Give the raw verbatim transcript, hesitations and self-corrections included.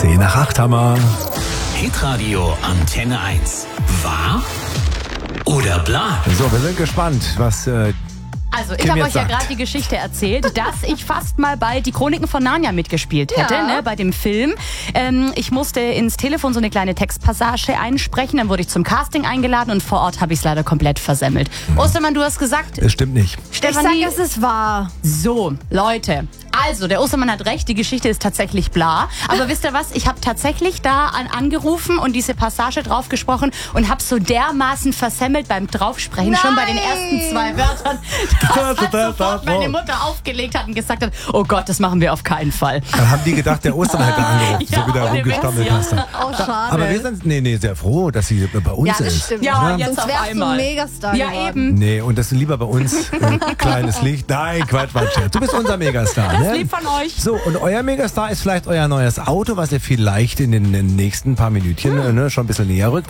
zehn nach acht haben wir. Hitradio Antenne eins. Wahr oder bla? So, wir sind gespannt, was äh, Also, ich Kim habe jetzt euch ja sagt. gerade die Geschichte erzählt, dass ich fast mal bei Die Chroniken von Narnia mitgespielt hätte, Ja. ne, bei dem Film. Ähm, ich musste ins Telefon so eine kleine Textpassage einsprechen, dann wurde ich zum Casting eingeladen und vor Ort habe ich es leider komplett versemmelt. Mhm. Ostermann, du hast gesagt, es stimmt nicht. Ich sag, Stefanie, es ist wahr. so, Leute. Also, der Ostermann hat recht, die Geschichte ist tatsächlich bla. Aber wisst ihr was? Ich habe tatsächlich da an, angerufen und diese Passage draufgesprochen und habe so dermaßen versemmelt beim Draufsprechen, Nein. schon bei den ersten zwei Wörtern, dass halt sofort meine Mutter aufgelegt hat und gesagt hat, oh Gott, das machen wir auf keinen Fall. Dann haben die gedacht, der Ostermann hätte angerufen, Ja, so wie der ohne rumgestammelt Witz, ja. hast. Oh, schade. Aber wir sind nee, nee, sehr froh, dass sie bei uns Ja, das ist. stimmt. Ja, Ja. jetzt Sonst auf wärst du einmal. ein Megastar Ja, geworden. eben. Nee, und das ist lieber bei uns ein kleines Licht. Nein, Quatsch, Quatsch. Du bist unser Megastar. Das Ne? ist lieb von euch. So, und euer Megastar ist vielleicht euer neues Auto, was ihr vielleicht in den nächsten paar Minütchen äh, ne, schon ein bisschen näher rückt.